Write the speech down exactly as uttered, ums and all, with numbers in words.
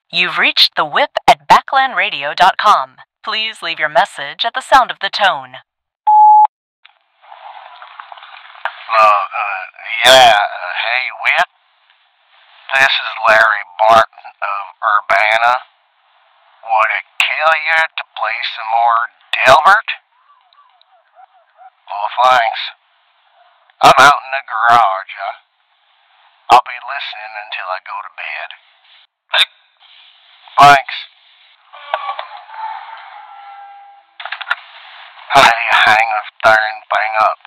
You've reached the whip at backland radio dot com. Please leave your message at the sound of the tone. Uh, uh, yeah, uh, hey, Whip. This is Larry Barton of Urbana. Would it kill you to play some more Delbert? Well, thanks. I'm out in the garage. Uh, I'll be listening until I go to bed. Thanks. How do you hang this darn thing up?